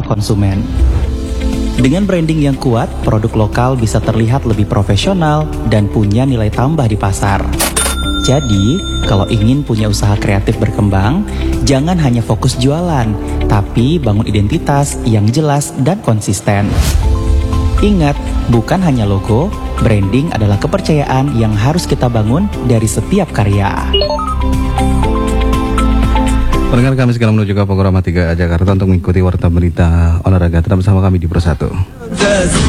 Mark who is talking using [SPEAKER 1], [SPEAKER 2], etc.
[SPEAKER 1] konsumen. Dengan branding yang kuat, produk lokal bisa terlihat lebih profesional dan punya nilai tambah di pasar. Jadi, kalau ingin punya usaha kreatif berkembang, jangan hanya fokus jualan, tapi bangun identitas yang jelas dan konsisten. Ingat, bukan hanya logo, branding adalah kepercayaan yang harus kita bangun dari setiap karya.
[SPEAKER 2] Pendengar, kami sekarang menuju ke Pogorama 3 Jakarta untuk mengikuti warta berita olahraga. Tetap bersama kami di Pro 1.